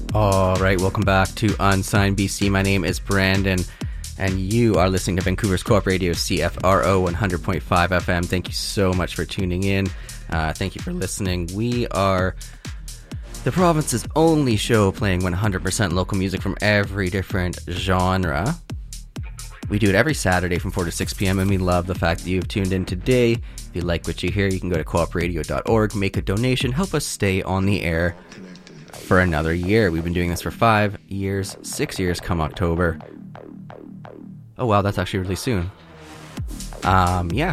All right, welcome back to Unsigned BC. My name is Brandon, and you are listening to Vancouver's Co-op Radio, CFRO 100.5 FM. Thank you so much for tuning in. Thank you for listening. We are the province's only show playing 100% local music from every different genre. We do it every Saturday from 4 to 6 p.m., and we love the fact that you've tuned in today. If you like what you hear, you can go to coopradio.org, make a donation, help us stay on the air for another year. We've been doing this for 5 years, 6 years come October. Oh wow, that's actually really soon. Yeah.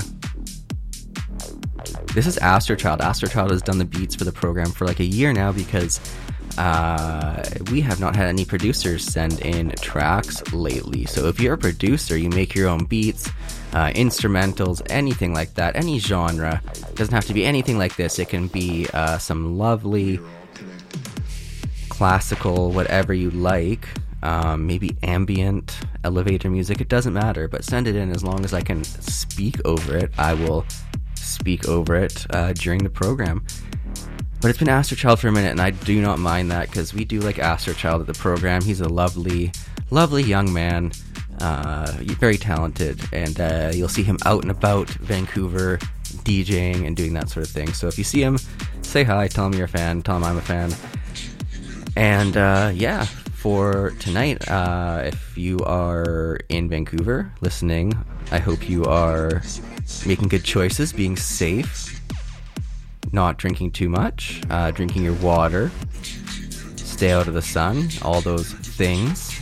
This is Astrochild. Astrochild has done the beats for the program for like a year now because we have not had any producers send in tracks lately. So if you're a producer, you make your own beats, instrumentals, anything like that, any genre. It doesn't have to be anything like this. It can be some lovely classical, whatever you like, maybe ambient, elevator music, it doesn't matter, but send it in. As long as I can speak over it, I will speak over it during the program. But it's been Astrochild for a minute, and I do not mind that, because we do like Astrochild at the program. He's a lovely, lovely young man, very talented, and you'll see him out and about Vancouver, DJing and doing that sort of thing. So if you see him, say hi, tell him you're a fan, tell him I'm a fan. And yeah, for tonight, if you are in Vancouver listening, I hope you are making good choices, being safe, not drinking too much, drinking your water, stay out of the sun, all those things.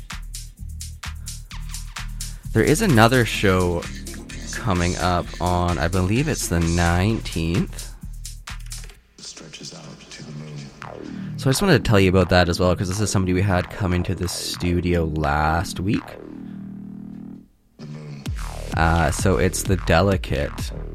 There is another show coming up on, I believe it's the 19th. So I just wanted to tell you about that as well, because this is somebody we had come into the studio last week. So it's The Delicate.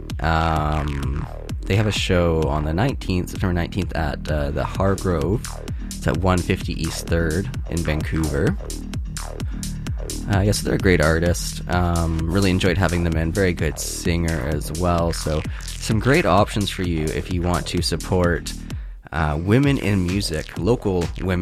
They have a show on the 19th, September 19th at the Hargrove. It's at 150 East 3rd in Vancouver. So they're a great artist. Really enjoyed having them in. Very good singer as well. So some great options for you if you want to support women in music, local women